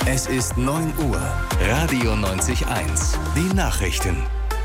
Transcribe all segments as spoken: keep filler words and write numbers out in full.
Es ist neun Uhr. Radio neunzig eins. Die Nachrichten.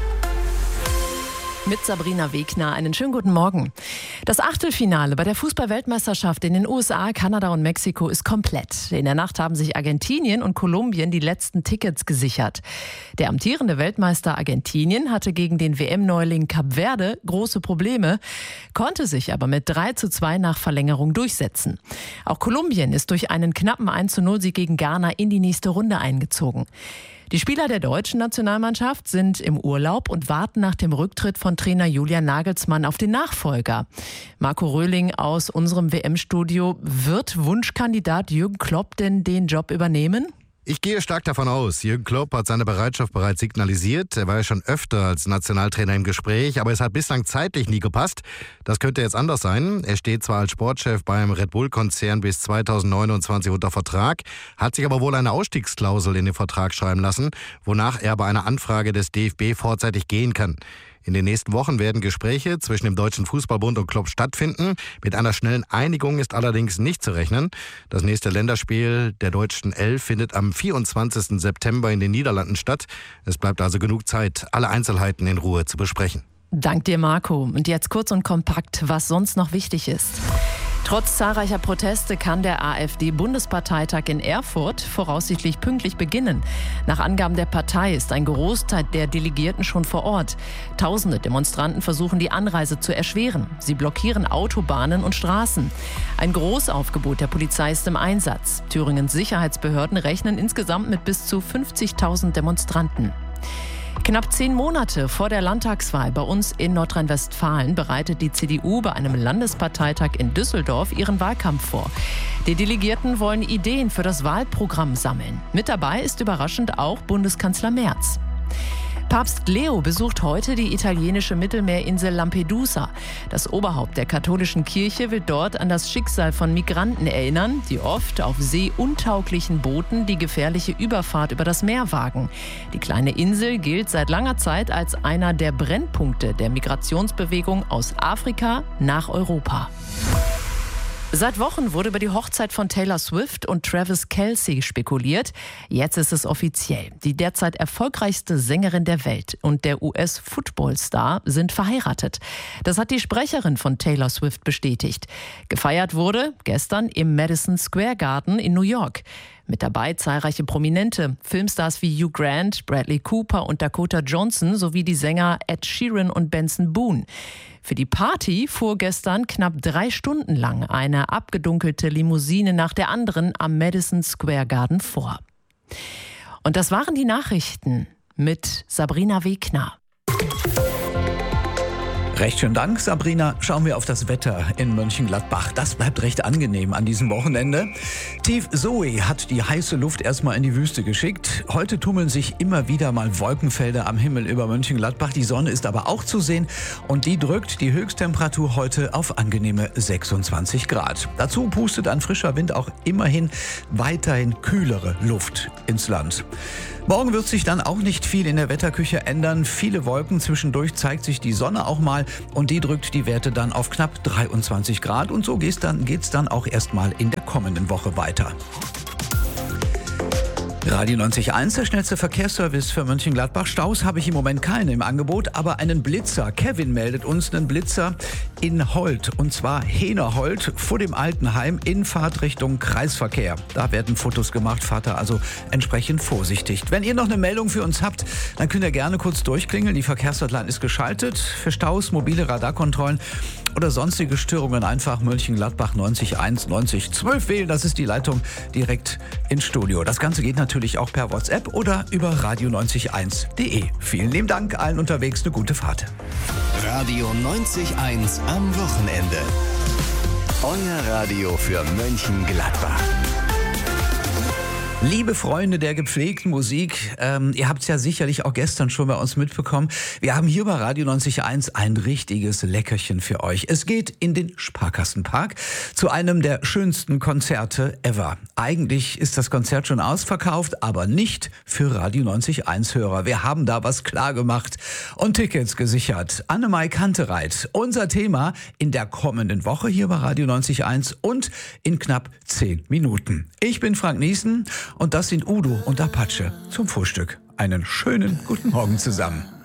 Mit Sabrina Wegner. Einen schönen guten Morgen. Das Achtelfinale bei der Fußball-Weltmeisterschaft in den U S A, Kanada und Mexiko ist komplett. In der Nacht haben sich Argentinien und Kolumbien die letzten Tickets gesichert. Der amtierende Weltmeister Argentinien hatte gegen den W M-Neuling Kap Verde große Probleme, konnte sich aber mit drei zu zwei nach Verlängerung durchsetzen. Auch Kolumbien ist durch einen knappen eins zu null Sieg gegen Ghana in die nächste Runde eingezogen. Die Spieler der deutschen Nationalmannschaft sind im Urlaub und warten nach dem Rücktritt von Trainer Julian Nagelsmann auf den Nachfolger. Marco Röhling aus unserem W M-Studio. Wird Wunschkandidat Jürgen Klopp denn den Job übernehmen? Ich gehe stark davon aus. Jürgen Klopp hat seine Bereitschaft bereits signalisiert. Er war ja schon öfter als Nationaltrainer im Gespräch, aber es hat bislang zeitlich nie gepasst. Das könnte jetzt anders sein. Er steht zwar als Sportchef beim Red Bull-Konzern bis zweitausendneunundzwanzig unter Vertrag, hat sich aber wohl eine Ausstiegsklausel in den Vertrag schreiben lassen, wonach er bei einer Anfrage des D F B vorzeitig gehen kann. In den nächsten Wochen werden Gespräche zwischen dem Deutschen Fußballbund und Klopp stattfinden. Mit einer schnellen Einigung ist allerdings nicht zu rechnen. Das nächste Länderspiel der deutschen Elf findet am vierundzwanzigsten September in den Niederlanden statt. Es bleibt also genug Zeit, alle Einzelheiten in Ruhe zu besprechen. Dank dir, Marco. Und jetzt kurz und kompakt, was sonst noch wichtig ist. Trotz zahlreicher Proteste kann der AfD-Bundesparteitag in Erfurt voraussichtlich pünktlich beginnen. Nach Angaben der Partei ist ein Großteil der Delegierten schon vor Ort. Tausende Demonstranten versuchen, die Anreise zu erschweren. Sie blockieren Autobahnen und Straßen. Ein Großaufgebot der Polizei ist im Einsatz. Thüringens Sicherheitsbehörden rechnen insgesamt mit bis zu fünfzigtausend Demonstranten. Knapp zehn Monate vor der Landtagswahl bei uns in Nordrhein-Westfalen bereitet die C D U bei einem Landesparteitag in Düsseldorf ihren Wahlkampf vor. Die Delegierten wollen Ideen für das Wahlprogramm sammeln. Mit dabei ist überraschend auch Bundeskanzler Merz. Papst Leo besucht heute die italienische Mittelmeerinsel Lampedusa. Das Oberhaupt der katholischen Kirche will dort an das Schicksal von Migranten erinnern, die oft auf seeuntauglichen Booten die gefährliche Überfahrt über das Meer wagen. Die kleine Insel gilt seit langer Zeit als einer der Brennpunkte der Migrationsbewegung aus Afrika nach Europa. Seit Wochen wurde über die Hochzeit von Taylor Swift und Travis Kelce spekuliert. Jetzt ist es offiziell. Die derzeit erfolgreichste Sängerin der Welt und der U S-Football-Star sind verheiratet. Das hat die Sprecherin von Taylor Swift bestätigt. Gefeiert wurde gestern im Madison Square Garden in New York. Mit dabei zahlreiche Prominente, Filmstars wie Hugh Grant, Bradley Cooper und Dakota Johnson sowie die Sänger Ed Sheeran und Benson Boone. Für die Party fuhr gestern knapp drei Stunden lang eine abgedunkelte Limousine nach der anderen am Madison Square Garden vor. Und das waren die Nachrichten mit Sabrina Wegner. Recht schönen Dank, Sabrina. Schauen wir auf das Wetter in Mönchengladbach. Das bleibt recht angenehm an diesem Wochenende. Tief Zoe hat die heiße Luft erstmal in die Wüste geschickt. Heute tummeln sich immer wieder mal Wolkenfelder am Himmel über Mönchengladbach. Die Sonne ist aber auch zu sehen und die drückt die Höchsttemperatur heute auf angenehme sechsundzwanzig Grad. Dazu pustet ein frischer Wind auch immerhin weiterhin kühlere Luft ins Land. Morgen wird sich dann auch nicht viel in der Wetterküche ändern. Viele Wolken, zwischendurch zeigt sich die Sonne auch mal und die drückt die Werte dann auf knapp dreiundzwanzig Grad. Und so geht's dann, geht's dann auch erstmal in der kommenden Woche weiter. Radio neunzig Komma eins, der schnellste Verkehrsservice für Mönchengladbach. Staus habe ich im Moment keine im Angebot, aber einen Blitzer. Kevin meldet uns einen Blitzer in Holt, und zwar Henerholt vor dem Altenheim in Fahrtrichtung Kreisverkehr. Da werden Fotos gemacht, fahrt da also entsprechend vorsichtig. Wenn ihr noch eine Meldung für uns habt, dann könnt ihr gerne kurz durchklingeln. Die Verkehrshotline ist geschaltet. Für Staus, mobile Radarkontrollen oder sonstige Störungen einfach Mönchengladbach neunzig eins neunzig zwölf wählen. Das ist die Leitung direkt ins Studio. Das Ganze geht natürlich auch per WhatsApp oder über radio neunzig eins punkt de. Vielen lieben Dank, allen unterwegs eine gute Fahrt. Radio neunzig eins am Wochenende. Euer Radio für Mönchengladbach. Liebe Freunde der gepflegten Musik, ähm, ihr habt es ja sicherlich auch gestern schon bei uns mitbekommen. Wir haben hier bei Radio neunzig Komma eins ein richtiges Leckerchen für euch. Es geht in den Sparkassenpark zu einem der schönsten Konzerte ever. Eigentlich ist das Konzert schon ausverkauft, aber nicht für Radio neunzig Komma eins Hörer. Wir haben da was klar gemacht und Tickets gesichert. Annemai Kantereit, unser Thema in der kommenden Woche hier bei Radio neunzig Komma eins und in knapp zehn Minuten. Ich bin Frank Niesen. Und das sind Udo und Apache zum Frühstück. Einen schönen guten Morgen zusammen.